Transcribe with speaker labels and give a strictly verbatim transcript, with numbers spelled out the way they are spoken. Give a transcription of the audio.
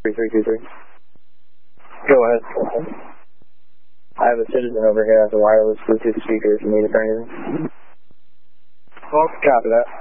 Speaker 1: three three two three.
Speaker 2: Go ahead.
Speaker 1: I have a citizen over here at the wireless Bluetooth speaker if you need it for anything.
Speaker 2: Well, copy that.